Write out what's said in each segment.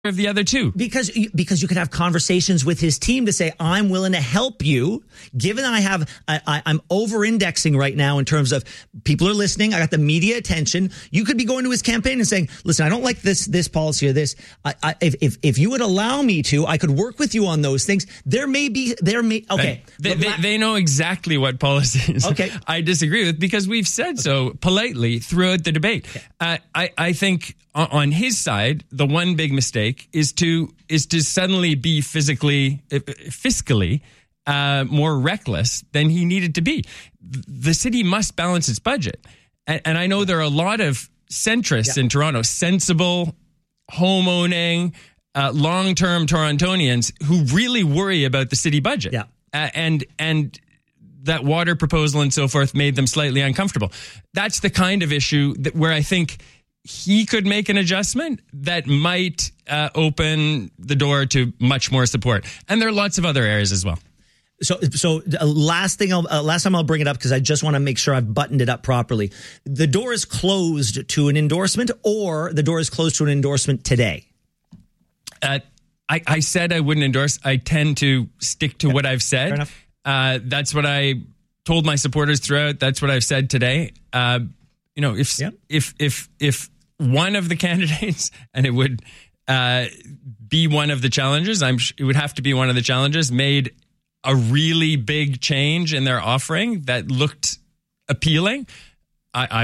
of the other two. Because you could have conversations with his team to say, I'm willing to help you, given I'm over-indexing right now in terms of people are listening, I got the media attention. You could be going to his campaign and saying, listen, I don't like this policy or this. If you would allow me to, I could work with you on those things. Okay. They know exactly what policies I disagree with because we've said so politely throughout the debate. I think on his side, the one big mistake is to suddenly be fiscally more reckless than he needed to be. The city must balance its budget. And I know there are a lot of centrists in Toronto, sensible, home-owning, long-term Torontonians who really worry about the city budget. Yeah. And that water proposal and so forth made them slightly uncomfortable. That's the kind of issue where I think he could make an adjustment that might open the door to much more support. And there are lots of other areas as well. So last time I'll bring it up because I just want to make sure I've buttoned it up properly. The door is closed to an endorsement, or the door is closed to an endorsement today? I said I wouldn't endorse. I tend to stick to what I've said. Fair enough. That's what I told my supporters throughout. That's what I've said today. If one of the candidates, and it would be one of the challengers, it would have to be one of the challengers, made a really big change in their offering that looked appealing. I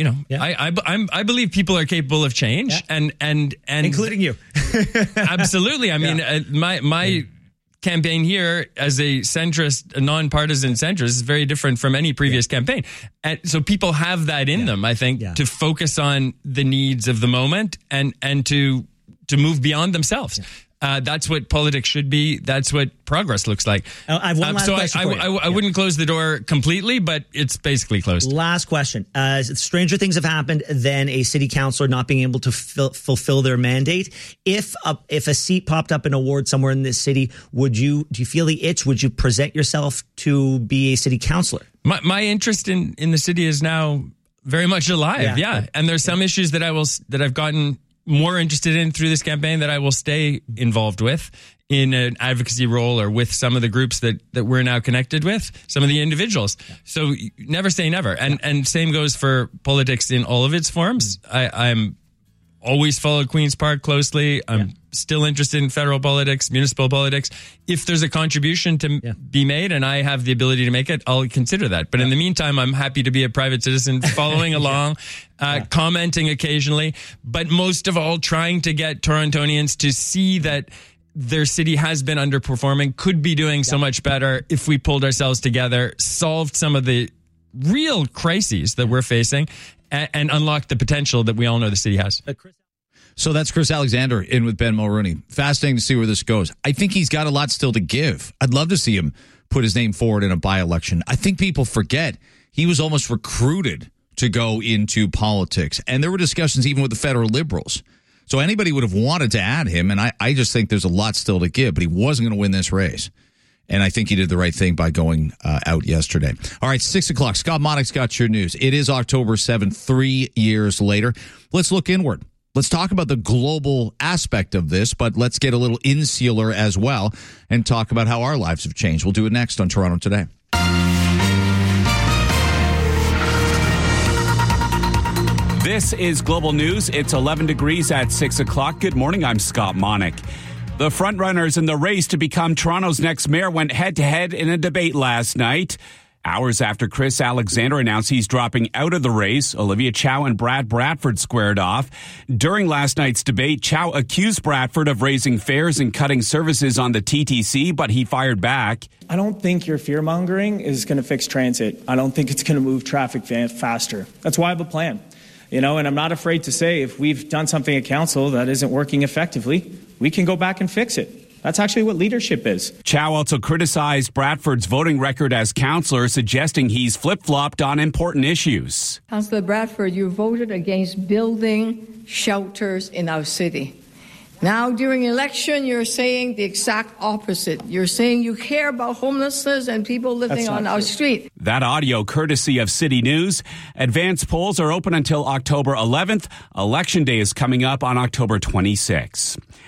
believe people are capable of change, and including you. Absolutely. I mean, my campaign here as a centrist, a nonpartisan centrist, is very different from any previous campaign. And so people have that in them, I think, to focus on the needs of the moment and to move beyond themselves. That's what politics should be. That's what progress looks like. I have one last question for you. I wouldn't close the door completely, but it's basically closed. Last question. Stranger things have happened than a city councillor not being able to fulfill their mandate. If a seat popped up in a ward somewhere in this city, do you feel the itch? Would you present yourself to be a city councillor? My interest in the city is now very much alive. Yeah. And there's some issues that I've gotten more interested in through this campaign that I will stay involved with in an advocacy role or with some of the groups that we're now connected with, some of the individuals. So never say never. And same goes for politics in all of its forms. I'm always followed Queen's Park closely. I'm still interested in federal politics, municipal politics. If there's a contribution to be made and I have the ability to make it, I'll consider that. But in the meantime, I'm happy to be a private citizen, following along, commenting occasionally, but most of all, trying to get Torontonians to see that their city has been underperforming, could be doing so much better if we pulled ourselves together, solved some of the real crises that we're facing, and unlock the potential that we all know the city has. So that's Chris Alexander in with Ben Mulroney. Fascinating to see where this goes. I think he's got a lot still to give. I'd love to see him put his name forward in a by-election. I think people forget he was almost recruited to go into politics. And there were discussions even with the federal liberals. So anybody would have wanted to add him, and I just think there's a lot still to give, but he wasn't going to win this race. And I think he did the right thing by going out yesterday. All right, 6 o'clock. Scott Monick's got your news. It is October 7th, 3 years later. Let's look inward. Let's talk about the global aspect of this, but let's get a little insular as well and talk about how our lives have changed. We'll do it next on Toronto Today. This is Global News. It's 11 degrees at 6 o'clock. Good morning. I'm Scott Monick. The frontrunners in the race to become Toronto's next mayor went head-to-head in a debate last night. Hours after Chris Alexander announced he's dropping out of the race, Olivia Chow and Brad Bradford squared off. During last night's debate, Chow accused Bradford of raising fares and cutting services on the TTC, but he fired back. I don't think your fear-mongering is going to fix transit. I don't think it's going to move traffic faster. That's why I have a plan. And I'm not afraid to say if we've done something at council that isn't working effectively, we can go back and fix it. That's actually what leadership is. Chow also criticized Bradford's voting record as councillor, suggesting he's flip-flopped on important issues. Councillor Bradford, you voted against building shelters in our city. Now, during election, you're saying the exact opposite. You're saying you care about homelessness and people living on our street. That audio courtesy of City News. Advance polls are open until October 11th. Election day is coming up on October 26th.